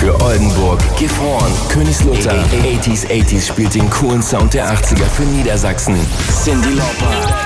Für Oldenburg, Gifhorn, Königslutter. 80s spielt den coolen Sound der 80er für Niedersachsen. Cyndi Lauper.